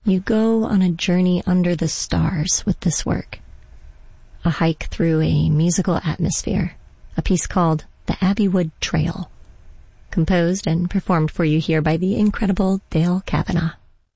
You go on a journey under the stars with this work. A hike through a musical atmosphere, a piece called The Abbeywood Trail, composed and performed for you here by the incredible Dale Kavanagh.